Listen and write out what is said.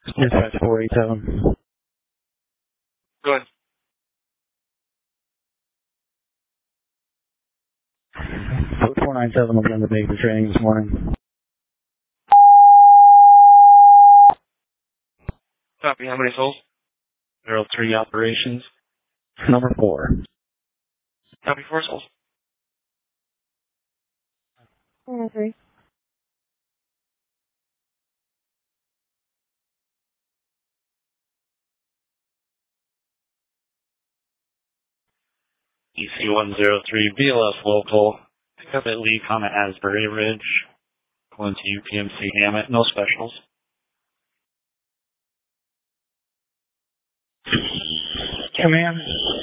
Dispatch 487. Go ahead. Code 497 will be on the bay for training this morning. Copy. How many souls? 03 operations. Number 4. Copy. 4 souls. 403. EC103 BLS local. Pick up at Lee Comet Asbury Ridge. Going to UPMC Hammett. No specials. Command.